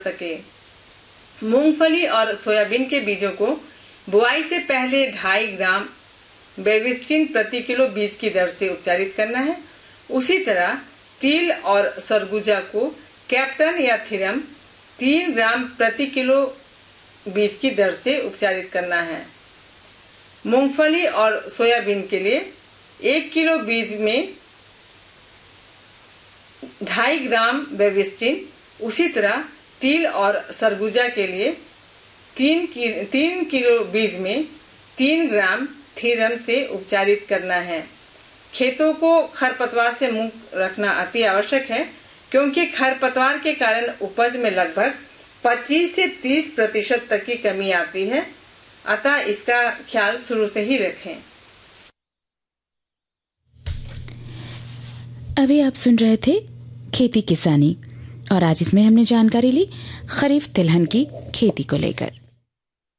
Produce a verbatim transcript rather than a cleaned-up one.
सके। मूंगफली और सोयाबीन के बीजों को बुआई से पहले ढाई ग्राम बेविस्टिन प्रति किलो बीज की दर से उपचारित करना है। उसी तरह तिल और सरगुजा को कैप्टन या थीरम तीन ग्राम प्रति किलो बीज की दर से उपचारित करना है। मूंगफली और सोयाबीन के लिए एक किलो बीज में ढाई ग्राम बेविस्टिन, उसी तरह तिल और सरगुजा के लिए तीन कि, तीन किलो बीज में तीन ग्राम थीरम से उपचारित करना है। खेतों को खरपतवार से मुक्त रखना अति आवश्यक है, क्योंकि खरपतवार के कारण उपज में लगभग पच्चीस से तीस प्रतिशत तक की कमी आती है, अतः इसका ख्याल शुरू से ही रखें। अभी आप सुन रहे थे खेती किसानी, और आज इसमें हमने जानकारी ली खरीफ तिलहन की खेती को लेकर।